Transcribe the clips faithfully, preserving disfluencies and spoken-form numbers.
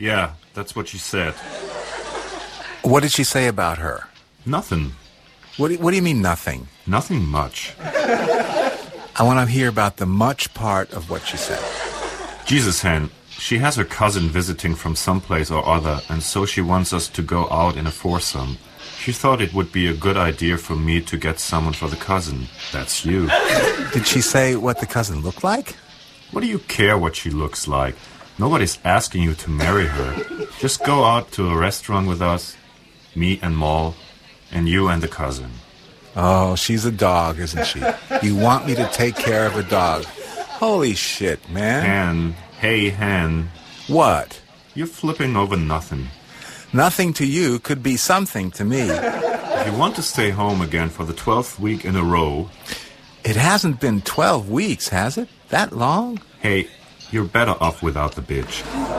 Yeah, that's what she said. What did she say about her? Nothing. What do, what do you mean, nothing? Nothing much. I want to hear about the much part of what she said. Jesus, Hen, she has her cousin visiting from someplace or other, and so she wants us to go out in a foursome. She thought it would be a good idea for me to get someone for the cousin. That's you. Did she say what the cousin looked like? What do you care what she looks like? Nobody's asking you to marry her. Just go out to a restaurant with us, me and Maul, and you and the cousin. Oh, she's a dog, isn't she? You want me to take care of a dog. Holy shit, man. Hen, hey, Hen. What? You're flipping over nothing. Nothing to you could be something to me. If you want to stay home again for the twelfth week in a row... It hasn't been twelve weeks, has it? That long? Hey, you're better off without the bitch.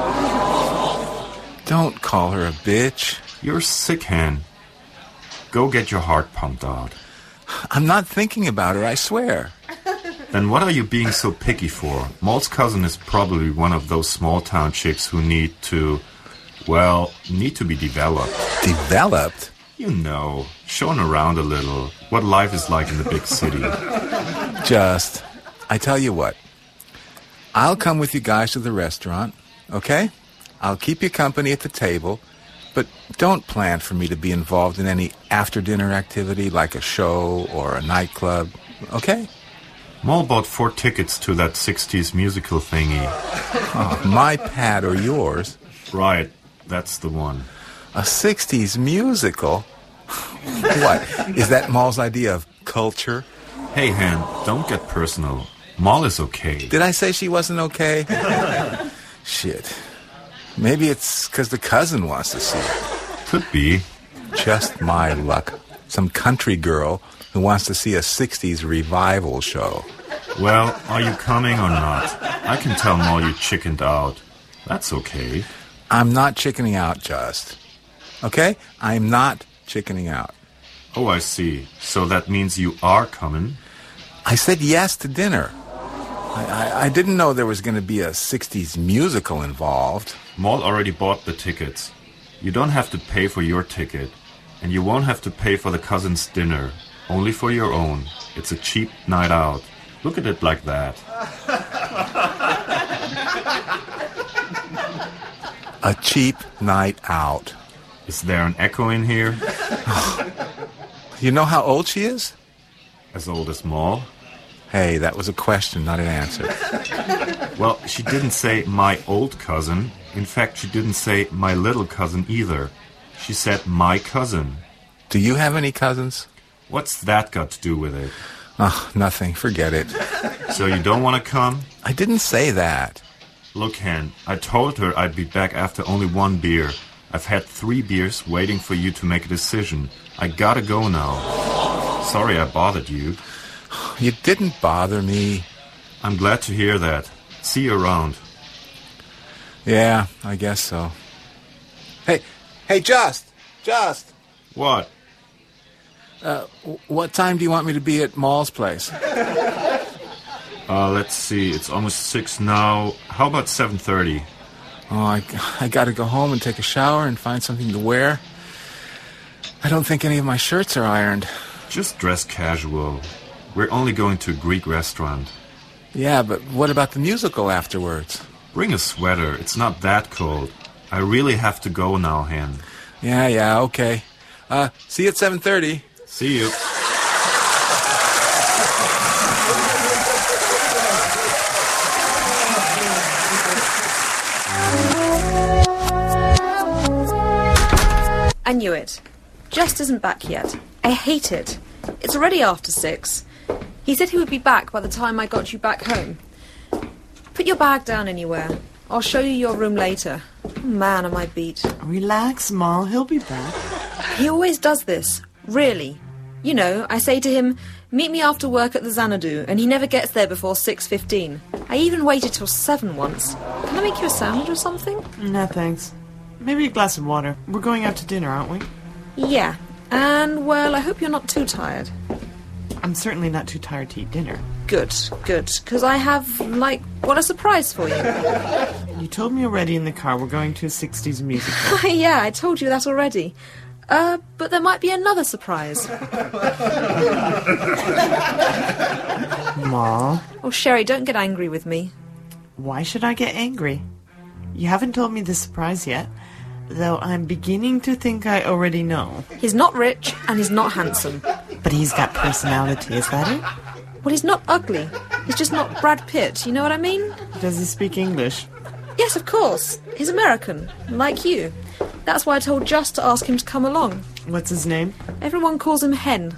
Don't call her a bitch. You're sick, Hen. Go get your heart pumped out. I'm not thinking about her, I swear. Then what are you being so picky for? Maul's cousin is probably one of those small-town chicks who need to, well, need to be developed. Developed? You know, shown around a little, what life is like in the big city. Just, I tell you what, I'll come with you guys to the restaurant, okay? I'll keep you company at the table, but don't plan for me to be involved in any after-dinner activity like a show or a nightclub, okay? Maul bought four tickets to that sixties musical thingy. Oh, my pad or yours? Right, that's the one. A sixties musical? What? Is that Maul's idea of culture? Hey, Hen, don't get personal. Maul is okay. Did I say she wasn't okay? Shit. Maybe it's because the cousin wants to see it. Could be. Just my luck. Some country girl who wants to see a sixties revival show. Well, are you coming or not? I can tell Maul you chickened out. That's okay. I'm not chickening out, Just. Okay? I'm not chickening out. Oh, I see. So that means you are coming? I said yes to dinner. I, I, I didn't know there was going to be a sixties musical involved. Maul already bought the tickets. You don't have to pay for your ticket. And you won't have to pay for the cousin's dinner. Only for your own. It's a cheap night out. Look at it like that. A cheap night out. Is there an echo in here? You know how old she is? As old as Maul? Hey, that was a question, not an answer. Well, she didn't say my old cousin. In fact, she didn't say my little cousin either. She said my cousin. Do you have any cousins? What's that got to do with it? Oh, nothing. Forget it. So you don't want to come? I didn't say that. Look, Hen, I told her I'd be back after only one beer. I've had three beers waiting for you to make a decision. I gotta go now. Sorry I bothered you. You didn't bother me. I'm glad to hear that. See you around. Yeah, I guess so. Hey, hey, Just! Just! What? Uh, what time do you want me to be at Maul's place? Uh, let's see. It's almost six now. How about seven thirty? Oh, I, I gotta go home and take a shower and find something to wear. I don't think any of my shirts are ironed. Just dress casual. We're only going to a Greek restaurant. Yeah, but what about the musical afterwards? Bring a sweater. It's not that cold. I really have to go now, Hen. Yeah, yeah, okay. Uh, see you at seven thirty. See you. I knew it. Just isn't back yet. I hate it. It's already after six. He said he would be back by the time I got you back home. Put your bag down anywhere. I'll show you your room later. Oh, man, am I beat. Relax, Maul. He'll be back. He always does this. Really. You know, I say to him, meet me after work at the Xanadu, and he never gets there before six fifteen. I even waited till seven once. Can I make you a sandwich or something? No, thanks. Maybe a glass of water. We're going out to dinner, aren't we? Yeah. And, well, I hope you're not too tired. I'm certainly not too tired to eat dinner. Good, good. Because I have, like, what a surprise for you. You told me already in the car we're going to a sixties musical. Yeah, I told you that already. Uh, but there might be another surprise. Ma, Oh, Sherry, don't get angry with me. why should I get angry? You haven't told me the surprise yet, though I'm beginning to think I already know. He's not rich and he's not handsome. But he's got personality, is that it? Well, he's not ugly. He's just not Brad Pitt, you know what I mean? Does he speak English? Yes, of course. He's American, like you. That's why I told Just to ask him to come along. What's his name? Everyone calls him Hen.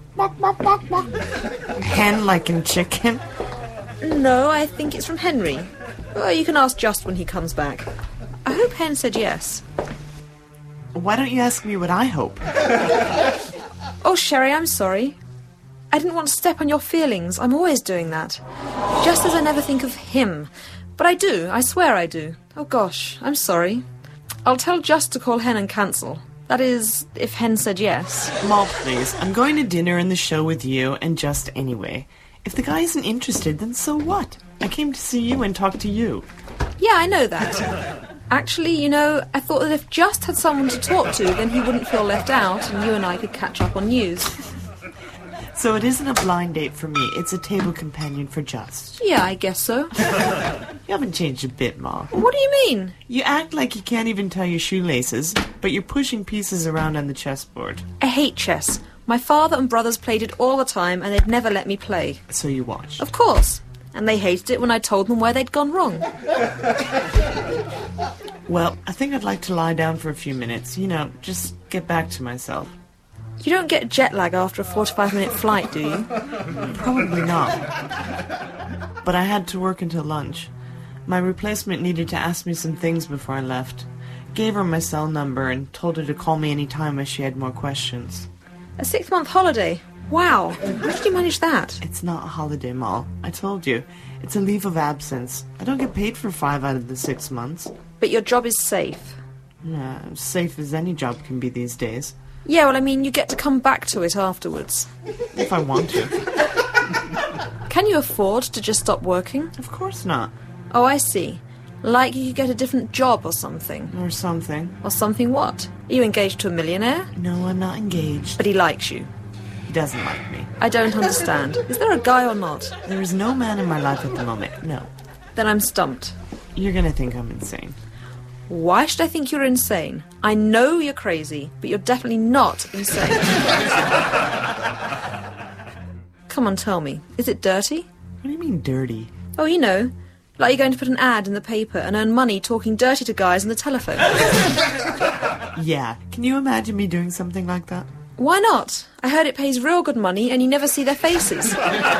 Hen like in chicken? No, I think it's from Henry. Well, you can ask Just when he comes back. I hope Hen said yes. Why don't you ask me what I hope? Oh, Sherry, I'm sorry. I didn't want to step on your feelings. I'm always doing that. Just as I never think of him. But I do. I swear I do. Oh, gosh. I'm sorry. I'll tell Just to call Hen and cancel. That is, if Hen said yes. Mal, please. I'm going to dinner and the show with you and Just anyway. If the guy isn't interested, then so what? I came to see you and talk to you. Yeah, I know that. Actually, you know, I thought that if Just had someone to talk to, then he wouldn't feel left out and you and I could catch up on news. So it isn't a blind date for me. It's a table companion for Just. Yeah, I guess so. You haven't changed a bit, Ma. What do you mean? You act like you can't even tie your shoelaces, but you're pushing pieces around on the chessboard. I hate chess. My father and brothers played it all the time and they'd never let me play. So you watched. Of course. And they hated it when I told them where they'd gone wrong. Well, I think I'd like to lie down for a few minutes. You know, just get back to myself. You don't get jet lag after a forty-five minute flight, do you? Probably not. But I had to work until lunch. My replacement needed to ask me some things before I left. Gave her my cell number and told her to call me any time if she had more questions. A six-month holiday? Wow. How did you manage that? It's not a holiday, Mal. I told you. It's a leave of absence. I don't get paid for five out of the six months. But your job is safe. Yeah, as safe as any job can be these days. Yeah, well, I mean, you get to come back to it afterwards. If I want to. Can you afford to just stop working? Of course not. Oh, I see. Like you could get a different job or something. Or something. Or something what? Are you engaged to a millionaire? No, I'm not engaged. But he likes you. He doesn't like me. I don't understand. Is there a guy or not? There is no man in my life at the moment, no. Then I'm stumped. You're gonna think I'm insane. Why should I think you're insane? I know you're crazy, but you're definitely not insane. Come on, tell me. Is it dirty? What do you mean, dirty? Oh, you know. Like you're going to put an ad in the paper and earn money talking dirty to guys on the telephone. Yeah. Can you imagine me doing something like that? Why not? I heard it pays real good money and you never see their faces.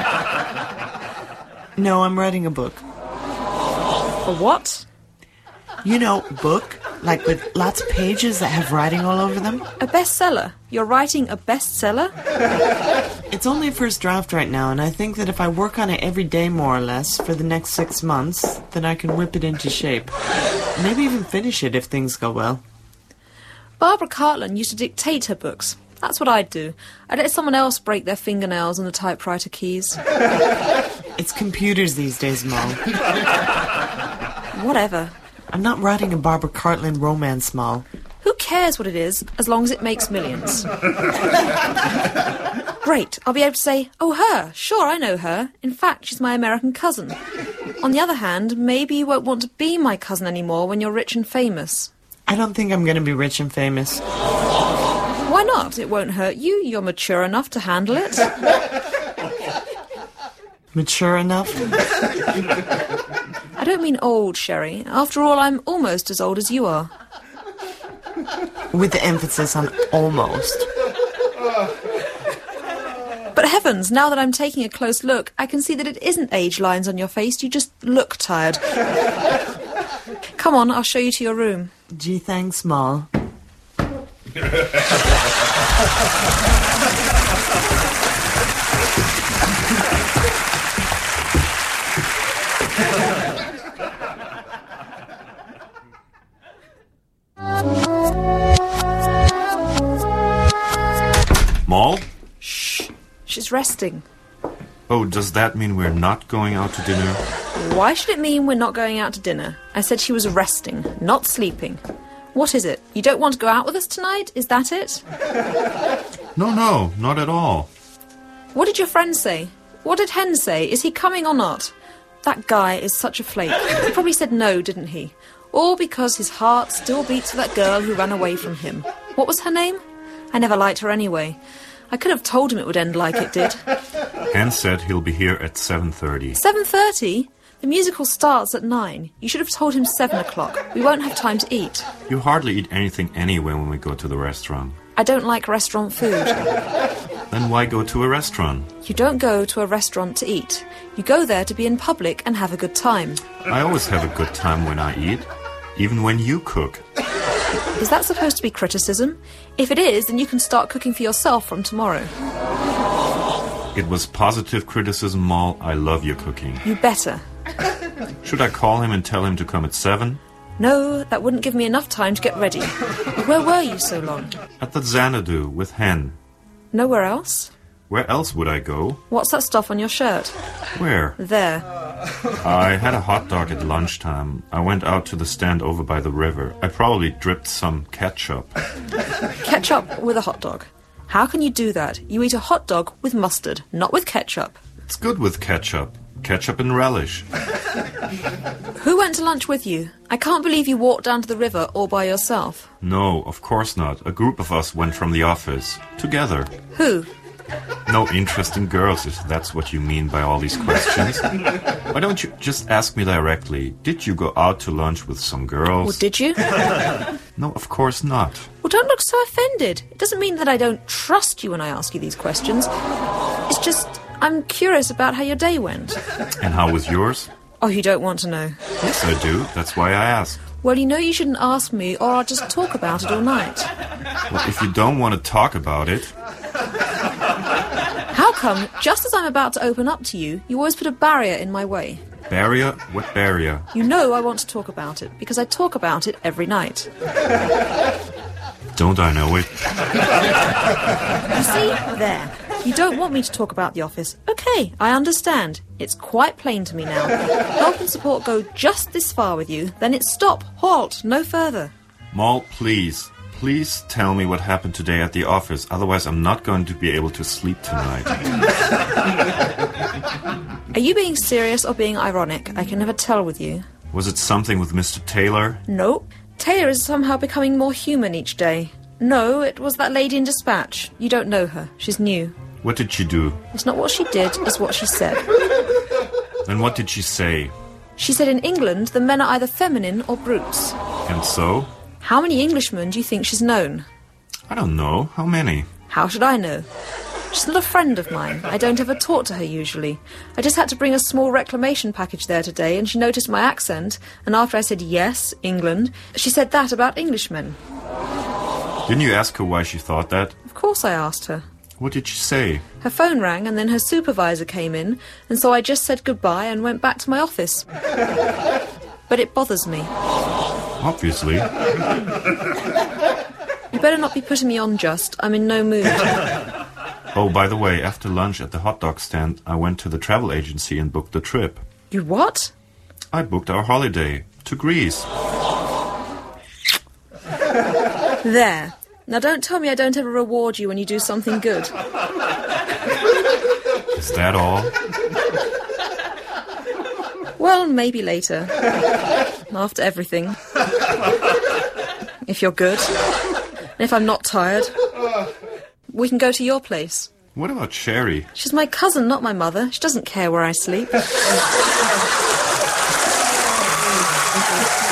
No, I'm writing a book. For what? You know, book? Like with lots of pages that have writing all over them? A bestseller? You're writing a bestseller? It's only a first draft right now, and I think that if I work on it every day more or less for the next six months, then I can whip it into shape. Maybe even finish it if things go well. Barbara Cartland used to dictate her books. That's what I'd do. I'd let someone else break their fingernails on the typewriter keys. It's computers these days, Mom. Whatever. I'm not writing a Barbara Cartland romance, Mal. Who cares what it is, as long as it makes millions? Great, I'll be able to say, oh, her, sure, I know her. In fact, she's my American cousin. On the other hand, maybe you won't want to be my cousin anymore when you're rich and famous. I don't think I'm going to be rich and famous. Why not? It won't hurt you. You're mature enough to handle it. Mature enough? I don't mean old, Sherry. After all, I'm almost as old as you are. With the emphasis on almost. But heavens, now that I'm taking a close look, I can see that it isn't age lines on your face. You just look tired. Come on, I'll show you to your room. Gee, thanks, Mal. Mal? Shh. She's resting. Oh, does that mean we're not going out to dinner? Why should it mean we're not going out to dinner? I said she was resting, not sleeping. What is it? You don't want to go out with us tonight? Is that it? No, no, not at all. What did your friend say? What did Hen say? Is he coming or not? That guy is such a flake. He probably said no, didn't he? All because his heart still beats for that girl who ran away from him. What was her name? I never liked her anyway. I could have told him it would end like it did. Hen said he'll be here at seven thirty. seven thirty? The musical starts at nine. You should have told him seven o'clock. We won't have time to eat. You hardly eat anything anyway when we go to the restaurant. I don't like restaurant food. Then why go to a restaurant? You don't go to a restaurant to eat. You go there to be in public and have a good time. I always have a good time when I eat, even when you cook. Is that supposed to be criticism? If it is, then you can start cooking for yourself from tomorrow. It was positive criticism, Moll. I love your cooking. You better. Should I call him and tell him to come at seven? No, that wouldn't give me enough time to get ready. Where were you so long? At the Xanadu with Hen. Nowhere else? Where else would I go? What's that stuff on your shirt? Where? There. I had a hot dog at lunchtime. I went out to the stand over by the river. I probably dripped some ketchup. Ketchup with a hot dog. How can you do that? You eat a hot dog with mustard, not with ketchup. It's good with ketchup. Ketchup and relish. Who went to lunch with you? I can't believe you walked down to the river all by yourself. No, of course not. A group of us went from the office. Together. Who? No interesting girls, if that's what you mean by all these questions. Why don't you just ask me directly? Did you go out to lunch with some girls? Well, did you? No, of course not. Well, don't look so offended. It doesn't mean that I don't trust you when I ask you these questions. It's just, I'm curious about how your day went. And how was yours? Oh, you don't want to know? Yes, I do. That's why I asked. Well, you know you shouldn't ask me, or I'll just talk about it all night. Well, if you don't want to talk about it... How come, just as I'm about to open up to you, you always put a barrier in my way? Barrier? What barrier? You know I want to talk about it, because I talk about it every night. Don't I know it? You see? There. You don't want me to talk about the office. Okay, I understand. It's quite plain to me now. Help and support go just this far with you, then it's stop, halt, no further. Moll, please. Please tell me what happened today at the office, otherwise I'm not going to be able to sleep tonight. Are you being serious or being ironic? I can never tell with you. Was it something with Mister Taylor? No. Taylor is somehow becoming more human each day. No, it was that lady in Dispatch. You don't know her. She's new. What did she do? It's not what she did, it's what she said. Then what did she say? She said in England the men are either feminine or brutes. And so? How many Englishmen do you think she's known? I don't know. How many? How should I know? She's not a friend of mine. I don't ever talk to her usually. I just had to bring a small reclamation package there today, and she noticed my accent, and after I said yes, England, she said that about Englishmen. Didn't you ask her why she thought that? Of course I asked her. What did she say? Her phone rang, and then her supervisor came in, and so I just said goodbye and went back to my office. But it bothers me. Obviously. You better not be putting me on, Just. I'm in no mood. Oh, by the way, after lunch at the hot dog stand, I went to the travel agency and booked the trip. You what? I booked our holiday to Greece. There. Now don't tell me I don't ever reward you when you do something good. Is that all? Well, maybe later. After everything. If you're good. And if I'm not tired. We can go to your place. What about Sherry? She's my cousin, not my mother. She doesn't care where I sleep.